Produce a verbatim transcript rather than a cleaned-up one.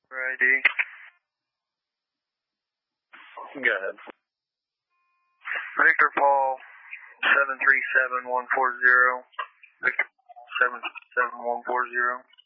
I D. Go ahead. Victor Paul, seven three seven one four zero. Victor Paul, seven seven one four zero.